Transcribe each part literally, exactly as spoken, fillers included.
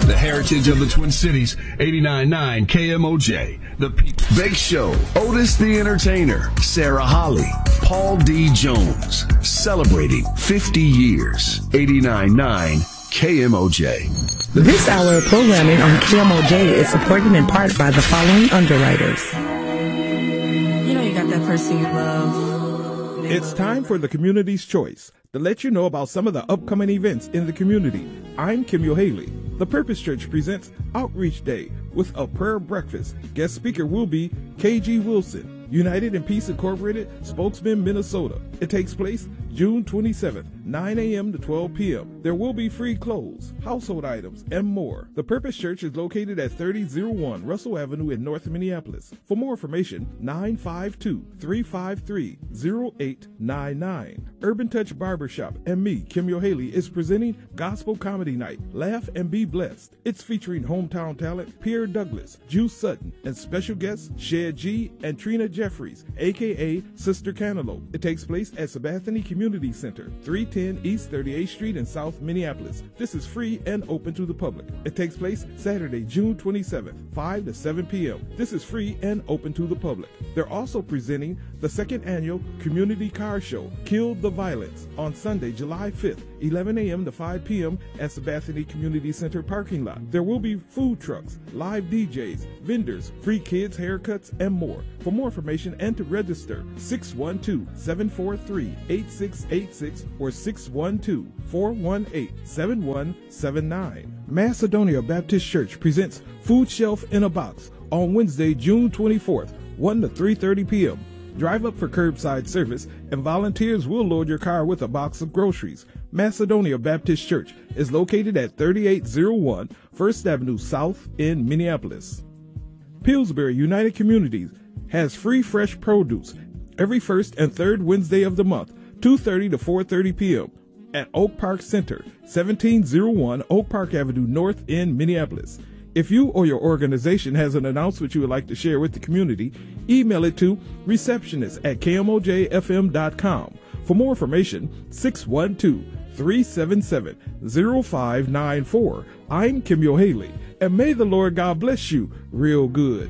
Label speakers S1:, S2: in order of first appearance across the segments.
S1: The heritage of the Twin Cities, eighty-nine point nine K M O J. The People. Big Show, Otis the Entertainer, Sarah Holly, Paul D. Jones. Celebrating fifty years, eighty-nine point nine K M O J.
S2: This hour of programming on K M O J is supported in part by the following underwriters.
S3: You know you got that person you love.
S4: It's time for the Community's Choice to let you know about some of the upcoming events in the community. I'm Kim Haley. The Purpose Church presents Outreach Day with a prayer breakfast. Guest speaker will be K G Wilson, United in Peace Incorporated, spokesman, Minnesota. It takes place June twenty-seventh, nine a.m. to twelve p.m. There will be free clothes, household items, and more. The Purpose Church is located at thirty oh one Russell Avenue in North Minneapolis. For more information, nine five two, three five three, zero eight nine nine. Urban Touch Barbershop and me, Kim Haley, is presenting Gospel Comedy Night. Laugh and be blessed. It's featuring hometown talent Pierre Douglas, Juice Sutton, and special guests Shed G and Trina Jeffries, a k a. Sister Cantaloupe. It takes place at Sabathany Community Center, three ten East thirty-eighth Street in South Minneapolis. This is free and open to the public. It takes place Saturday, June twenty-seventh, five to seven p.m. This is free and open to the public. They're also presenting the second annual Community Car Show, Kill the Violence, on Sunday, July fifth, eleven a.m. to five p.m. at Sabathany Community Center parking lot. There will be food trucks, live D Js, vendors, free kids haircuts, and more. For more information and to register, six one two, seven four three, eight six eight six or six one two, four one eight, seven one seven nine. Macedonia Baptist Church presents Food Shelf in a Box on Wednesday, June twenty-fourth, one to three thirty p.m. Drive up for curbside service, and volunteers will load your car with a box of groceries. Macedonia Baptist Church is located at thirty-eight oh one First Avenue South in Minneapolis. Pillsbury United Communities has free fresh produce every first and third Wednesday of the month, two thirty to four thirty p.m. at Oak Park Center, seventeen oh one Oak Park Avenue North in Minneapolis. If you or your organization has an announcement you would like to share with the community, email it to receptionist at k m o j f m dot com. For more information, six one two, three seven seven, zero five nine four. I'm Kim Haley, and may the Lord God bless you real good.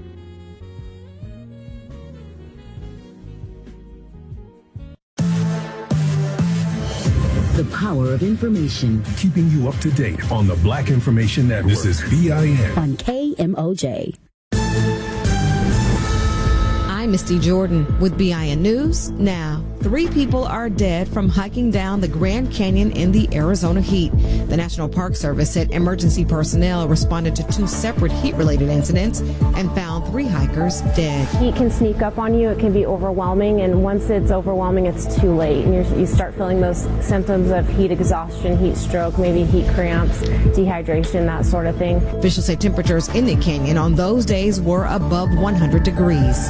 S5: The power of information.
S1: Keeping you up to date on the Black Information Network. This is B I N
S5: on K M O J.
S6: I'm Misty Jordan with B I N News Now. Three people are dead from hiking down the Grand Canyon in the Arizona heat. The National Park Service said emergency personnel responded to two separate heat-related incidents and found three hikers dead.
S7: Heat can sneak up on you. It can be overwhelming, and once it's overwhelming, it's too late. And you're, you start feeling those symptoms of heat exhaustion, heat stroke, maybe heat cramps, dehydration, that sort of thing.
S6: Officials say temperatures in the canyon on those days were above one hundred degrees.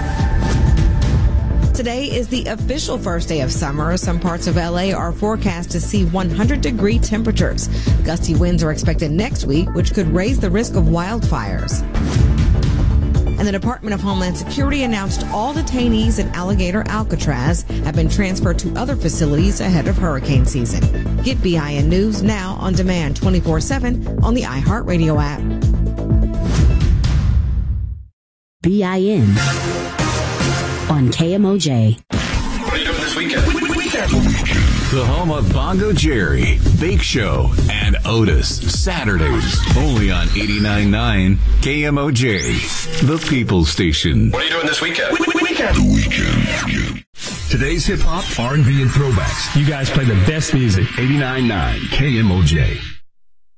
S6: Today is the official first day of summer. Some parts of L A are forecast to see one hundred degree temperatures. Gusty winds are expected next week, which could raise the risk of wildfires. And the Department of Homeland Security announced all detainees in Alligator Alcatraz have been transferred to other facilities ahead of hurricane season. Get B I N News now on demand twenty-four seven on the iHeartRadio app.
S5: B I N on K M O J.
S8: What are you doing this weekend? Weekend.
S1: The home of Bongo Jerry, Bake Show, and Otis. Saturdays, only on eighty-nine point nine K M O J, the People Station.
S8: What are you doing this weekend?
S1: Weekend. The weekend. Today's hip-hop, R and B, and throwbacks.
S9: You guys play the best music.
S1: eighty-nine point nine K M O J.